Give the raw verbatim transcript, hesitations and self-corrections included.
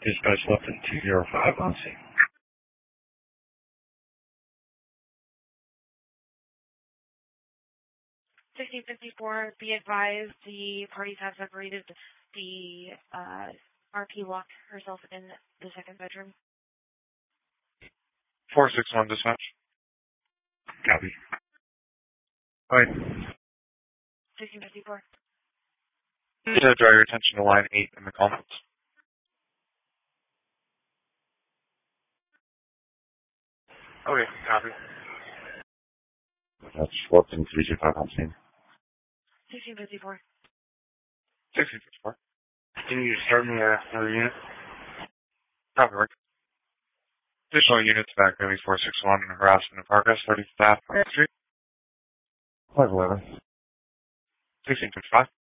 Dispatch left in two zero five on scene. sixteen fifty-four, be advised the parties have separated. The uh, R P locked herself in the second bedroom. four six one dispatch. Copy. Alright. sixteen fifty-four. Need to draw your attention to line eight in the comments. Okay, copy. That's left in three two five on scene. sixteen fifty-four. sixteen fifty-four. Can you start me uh, another unit? Copy, work. Additional units back maybe four six one and harassment of progress, thirty staff on the street. five eleven. sixteen fifty-five.